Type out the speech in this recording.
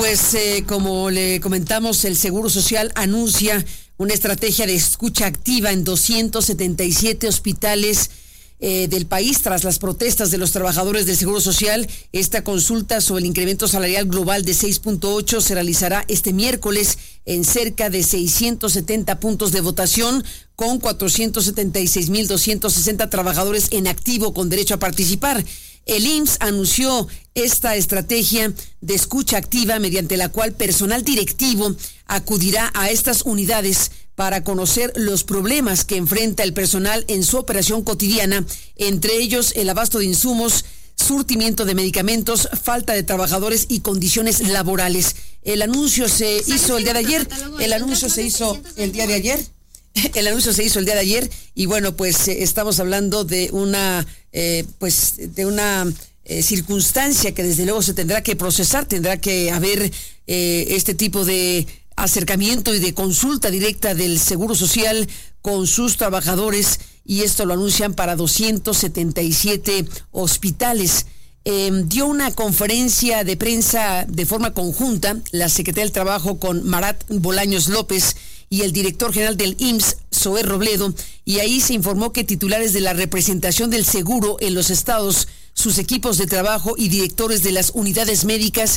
Pues como le comentamos, el Seguro Social anuncia una estrategia de escucha activa en 277 hospitales del país tras las protestas de los trabajadores del Seguro Social. Esta consulta sobre el incremento salarial global de 6.8 se realizará este miércoles en cerca de 670 puntos de votación con 476,260 trabajadores en activo con derecho a participar. El IMSS anunció esta estrategia de escucha activa mediante la cual personal directivo acudirá a estas unidades para conocer los problemas que enfrenta el personal en su operación cotidiana, entre ellos el abasto de insumos, surtimiento de medicamentos, falta de trabajadores y condiciones laborales. El anuncio se hizo el día de ayer. El anuncio se hizo el día de ayer y bueno, pues estamos hablando de una circunstancia que desde luego se tendrá que procesar, tendrá que haber este tipo de acercamiento y de consulta directa del Seguro Social con sus trabajadores, y esto lo anuncian para 277 hospitales. Dio una conferencia de prensa de forma conjunta la Secretaría del Trabajo con Marat Bolaños López y el director general del IMSS, Zoé Robledo, y ahí se informó que titulares de la representación del seguro en los estados, sus equipos de trabajo y directores de las unidades médicas